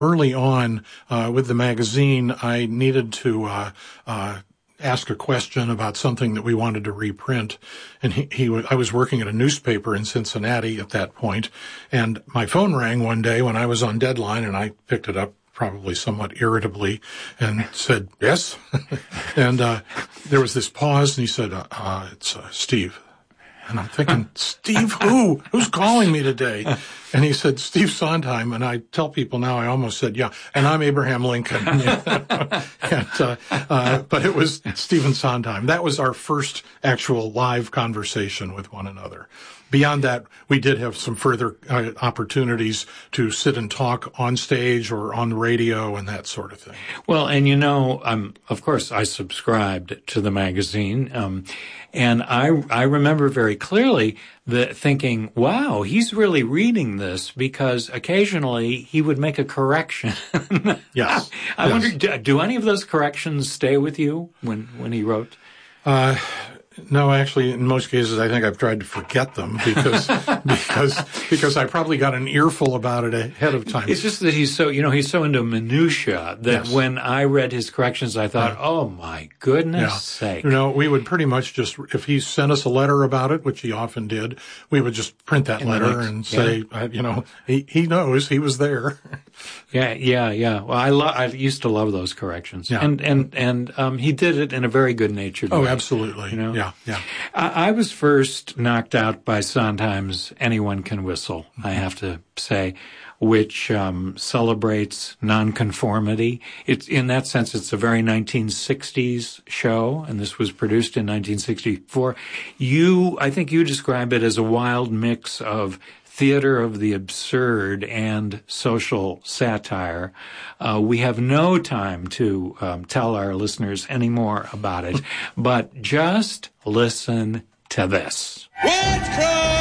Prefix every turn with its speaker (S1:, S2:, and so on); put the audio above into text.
S1: early on with the magazine, I needed to ask a question about something that we wanted to reprint. And I was working at a newspaper in Cincinnati at that point, and my phone rang one day when I was on deadline, and I picked it up probably somewhat irritably and said, yes. And there was this pause, and he said, it's Steve. And I'm thinking, Steve who? Who's calling me today? And he said, Steve Sondheim. And I tell people now, I almost said, yeah, and I'm Abraham Lincoln. But it was Stephen Sondheim. That was our first actual live conversation with one another. Beyond that, we did have some further opportunities to sit and talk on stage or on the radio and that sort of thing.
S2: Well, and of course, I subscribed to the magazine, and I remember very clearly thinking, wow, he's really reading this, because occasionally he would make a correction.
S1: Yes.
S2: I wonder, do any of those corrections stay with you when he wrote?
S1: No, actually, in most cases, I think I've tried to forget them because I probably got an earful about it ahead of time.
S2: It's just that he's so into minutia that yes. When I read his corrections, I thought, oh my goodness sake.
S1: We would pretty much just, if he sent us a letter about it, which he often did, we would just print that letter and say, he knows, he was there.
S2: Yeah. Well, I used to love those corrections. Yeah. And he did it in a very good-natured way.
S1: Oh, absolutely. Yeah.
S2: I was first knocked out by Sondheim's Anyone Can Whistle, I have to say, which celebrates nonconformity. It's, in that sense, it's a very 1960s show, and this was produced in 1964. I think you describe it as a wild mix of theater of the absurd and social satire. We have no time to tell our listeners any more about it, but just listen to this.
S3: What's crime?